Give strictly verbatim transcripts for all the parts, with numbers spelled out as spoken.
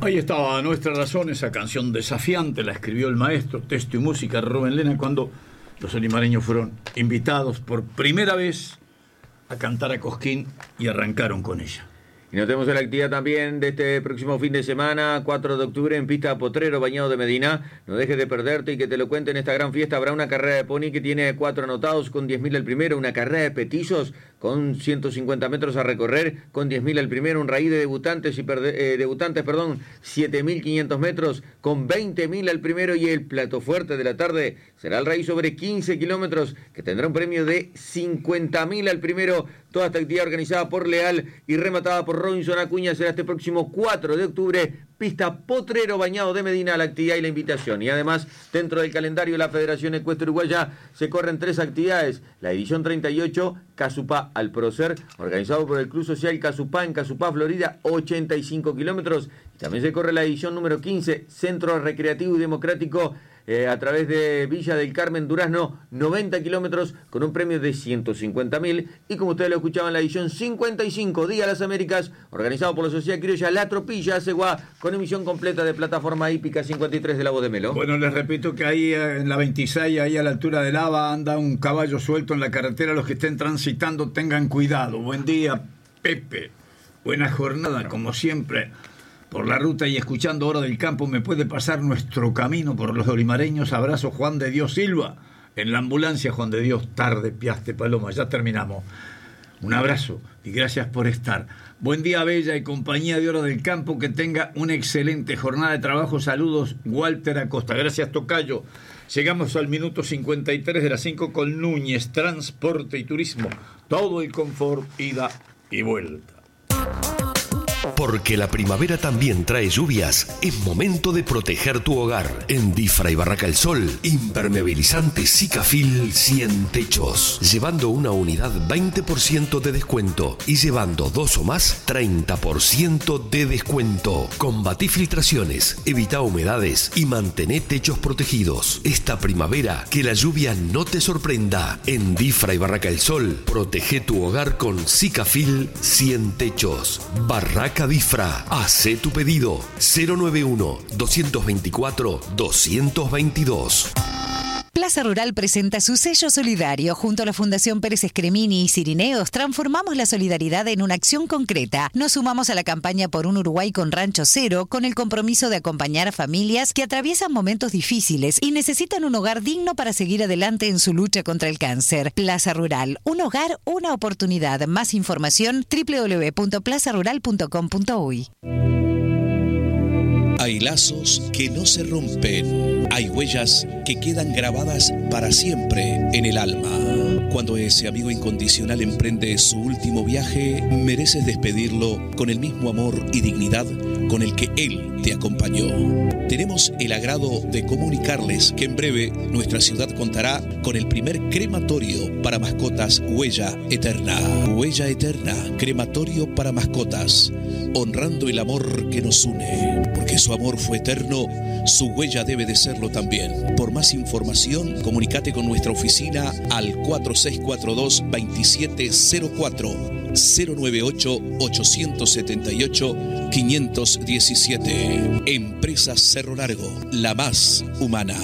Ahí estaba Nuestra Razón, esa canción desafiante, la escribió el maestro, texto y música Rubén Lena, cuando los olimareños fueron invitados por primera vez a cantar a Cosquín y arrancaron con ella. Y nos tenemos en la actividad también de este próximo fin de semana, cuatro de octubre, en pista Potrero, Bañado de Medina. No dejes de perderte y que te lo cuente en esta gran fiesta. Habrá una carrera de pony que tiene cuatro anotados con diez mil el primero, una carrera de petizos con ciento cincuenta metros a recorrer con diez mil el primero, un raíz de debutantes, y perde, eh, debutantes perdón, siete mil quinientos metros con veinte mil al primero, y el plato fuerte de la tarde será el raíz sobre quince kilómetros que tendrá un premio de cincuenta mil al primero. Toda esta actividad organizada por Leal y rematada por Robinson Acuña será este próximo cuatro de octubre, pista Potrero, Bañado de Medina, la actividad y la invitación. Y además, dentro del calendario de la Federación Ecuestre Uruguaya, se corren tres actividades. La edición treinta y ocho, Casupá al Prócer, organizado por el Club Social Casupá en Casupá, Florida, ochenta y cinco kilómetros. Y también se corre la edición número quince, Centro Recreativo y Democrático, Eh, a través de Villa del Carmen, Durazno, noventa kilómetros con un premio de ciento cincuenta mil. Y como ustedes lo escuchaban, la edición cincuenta y cinco, Día de las Américas, organizado por la Sociedad Criolla La Tropilla, Aceguá, con emisión completa de plataforma hípica cincuenta y tres de La Voz de Melo. Bueno, les repito que ahí en la veintiséis, ahí a la altura de Lava, anda un caballo suelto en la carretera. Los que estén transitando, tengan cuidado. Buen día, Pepe. Buena jornada, como siempre. Por la ruta y escuchando Hora del Campo, me puede pasar nuestro camino por los olimareños. Abrazo, Juan de Dios Silva. En la ambulancia, Juan de Dios, tarde, Piaste, Paloma. Ya terminamos. Un abrazo y gracias por estar. Buen día, Bella y compañía de Hora del Campo. Que tenga una excelente jornada de trabajo. Saludos, Walter Acosta. Gracias, Tocayo. Llegamos al minuto cincuenta y tres de las cinco con Núñez, Transporte y Turismo. Todo el confort, ida y vuelta. Porque la primavera también trae lluvias, es momento de proteger tu hogar. En Difra y Barraca El Sol, impermeabilizante Sikafil cien techos. Llevando una unidad veinte por ciento de descuento y llevando dos o más treinta por ciento de descuento. Combatí filtraciones, evita humedades y mantén techos protegidos. Esta primavera, que la lluvia no te sorprenda. En Difra y Barraca El Sol, protege tu hogar con Sikafil cien techos. Barraca Difra, hace tu pedido cero noventa y uno, doscientos veinticuatro, doscientos veintidós. Plaza Rural presenta su sello solidario. Junto a la Fundación Pérez Escremini y Cirineos, transformamos la solidaridad en una acción concreta. Nos sumamos a la campaña por un Uruguay con Rancho Cero, con el compromiso de acompañar a familias que atraviesan momentos difíciles y necesitan un hogar digno para seguir adelante en su lucha contra el cáncer. Plaza Rural, un hogar, una oportunidad. Más información, doble u doble u doble u punto plaza rural punto com punto uy. Hay lazos que no se rompen. Hay huellas que quedan grabadas para siempre en el alma. Cuando ese amigo incondicional emprende su último viaje, mereces despedirlo con el mismo amor y dignidad con el que él te acompañó. Tenemos el agrado de comunicarles que en breve nuestra ciudad contará con el primer crematorio para mascotas Huella Eterna. Huella Eterna, crematorio para mascotas, honrando el amor que nos une. Porque su amor fue eterno, su huella debe de serlo también. Por más información, comunícate con nuestra oficina al cuatro seis cuatro dos, dos siete cero cuatro, cero nueve ocho, ocho siete ocho, cinco uno siete. Empresa Cerro Largo, la más humana.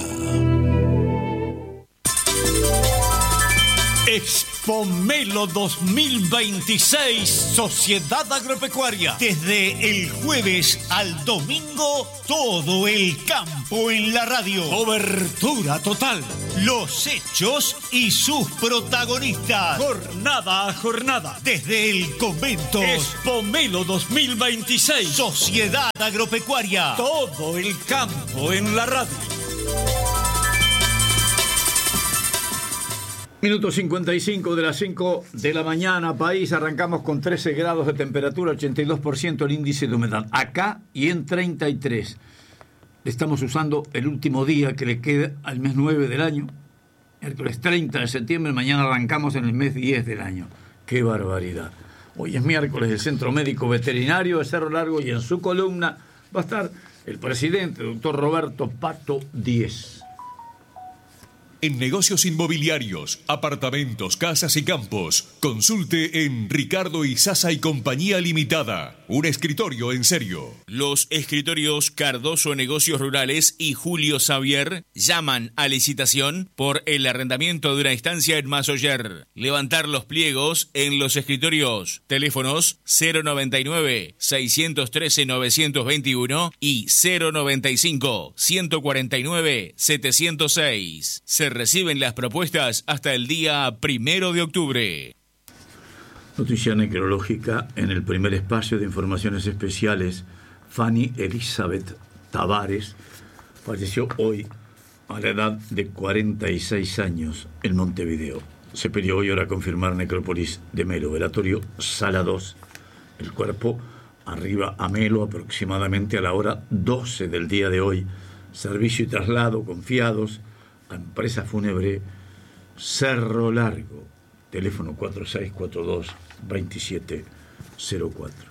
Expomelo dos mil veintiséis, Sociedad Agropecuaria. Desde el jueves al domingo, todo el campo en la radio. Cobertura total. Los hechos y sus protagonistas. Jornada a jornada. Desde el convento. Expomelo dos mil veintiséis, Sociedad Agropecuaria. Todo el campo en la radio. Minuto cincuenta y cinco de las cinco de la mañana, país. Arrancamos con trece grados de temperatura, ochenta y dos por ciento el índice de humedad. Acá y en treinta y tres. Estamos usando el último día que le queda al mes nueve del año. Miércoles treinta de septiembre, mañana arrancamos en el mes diez del año. ¡Qué barbaridad! Hoy es miércoles del Centro Médico Veterinario de Cerro Largo y en su columna va a estar el presidente, doctor Roberto Pato Díez. en negocios inmobiliarios, apartamentos, casas y campos. Consulte en Ricardo Izaza y Compañía Limitada. Un escritorio en serio. Los escritorios Cardoso Negocios Rurales y Julio Xavier llaman a licitación por el arrendamiento de una estancia en Masoyer. Levantar los pliegos en los escritorios. Teléfonos cero noventa y nueve, seiscientos trece, novecientos veintiuno y cero noventa y cinco, ciento cuarenta y nueve, setecientos seis. Se reciben las propuestas hasta el día primero de octubre. Noticia necrológica en el primer espacio de informaciones especiales. Fanny Elizabeth Tavares falleció hoy a la edad de cuarenta y seis años en Montevideo. Se pidió hoy hora confirmar necrópolis de Melo, velatorio Sala dos. El cuerpo arriba a Melo aproximadamente a la hora doce del día de hoy. Servicio y traslado confiados a empresa fúnebre Cerro Largo. Teléfono cuatro seis cuatro dos, dos siete cero cuatro.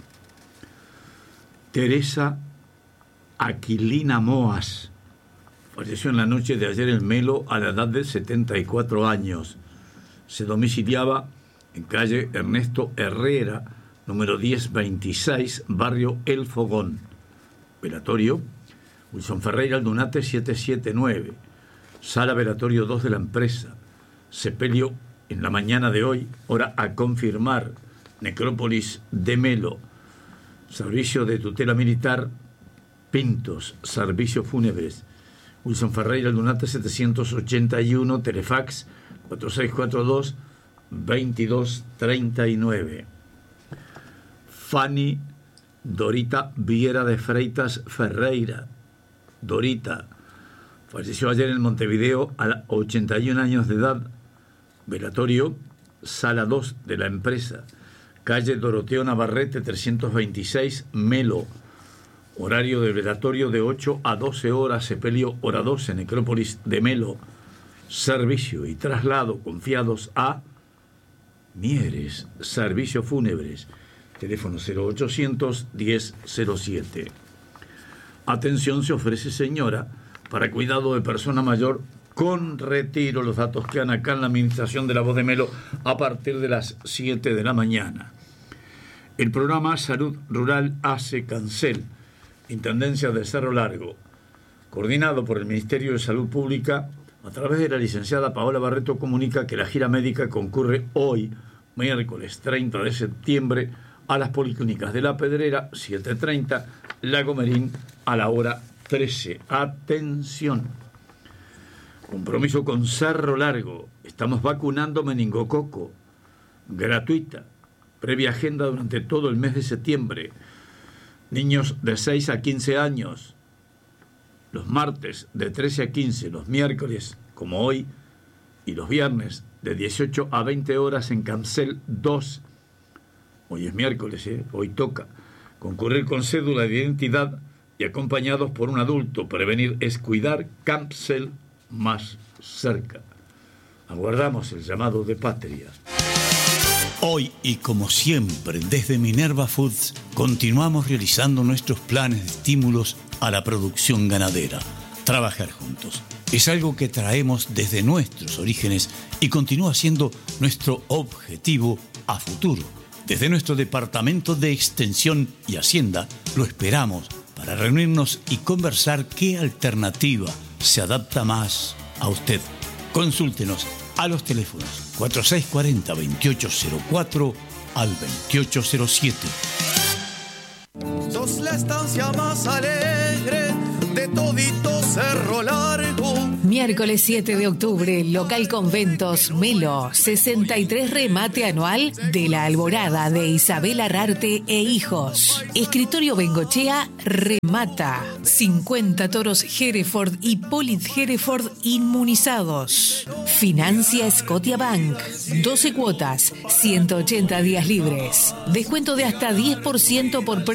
Teresa Aquilina Moas falleció en la noche de ayer en Melo a la edad de setenta y cuatro años. Se domiciliaba en calle Ernesto Herrera, número diez veintiséis, barrio El Fogón. Velatorio Wilson Ferreira Aldunate setecientos setenta y nueve. Sala velatorio dos de la empresa. Sepelio en la mañana de hoy, hora a confirmar. Necrópolis de Melo. Servicio de tutela militar Pintos. Servicios fúnebres Wilson Ferreira Aldunate setecientos ochenta y uno. Telefax cuatro seis cuatro dos, veintidós treinta y nueve. Fanny Dorita Viera de Freitas Ferreira. Dorita falleció ayer en Montevideo a los ochenta y un años de edad. Velatorio Sala dos de la empresa. Calle Doroteo Navarrete trescientos veintiséis, Melo. Horario de velatorio de ocho a doce horas. Sepelio hora doce, Necrópolis de Melo. Servicio y traslado confiados a Mieres, Servicios Fúnebres. Teléfono cero ochocientos, diez cero siete. Atención, se ofrece señora para cuidado de persona mayor con retiro. Los datos quedan acá en la administración de La Voz de Melo a partir de las siete de la mañana. El programa Salud Rural hace Cancel, Intendencia de Cerro Largo, coordinado por el Ministerio de Salud Pública, a través de la licenciada Paola Barreto, comunica que la gira médica concurre hoy, miércoles treinta de septiembre, a las policlínicas de La Pedrera, siete treinta, Lago Merín, a la hora trece. Atención. Compromiso con Cerro Largo. Estamos vacunando meningococo. Gratuita. Previa agenda durante todo el mes de septiembre. Niños de seis a quince años. Los martes de trece a quince, los miércoles, como hoy, y los viernes de dieciocho a veinte horas en Cancel dos. Hoy es miércoles, ¿eh? Hoy toca. Concurrir con cédula de identidad y acompañados por un adulto. Prevenir es cuidar. Cancel más cerca. Aguardamos el llamado de Patria. Hoy y como siempre, desde Minerva Foods, continuamos realizando nuestros planes de estímulos a la producción ganadera. Trabajar juntos es algo que traemos desde nuestros orígenes y continúa siendo nuestro objetivo a futuro. Desde nuestro Departamento de Extensión y Hacienda lo esperamos para reunirnos y conversar qué alternativa se adapta más a usted. Consúltenos a los teléfonos cuatro seis cuatro cero, veintiocho cero cuatro al veintiocho cero siete. Sos la estancia más alegre de todito Cerro Largo. Miércoles siete de octubre, local Conventos Melo, sesenta y tres remate anual de la Alborada de Isabel Arrarte e Hijos. Escritorio Bengochea remata. cincuenta toros Hereford y Polit Hereford inmunizados. Financia Scotiabank. doce cuotas, ciento ochenta días libres. Descuento de hasta diez por ciento por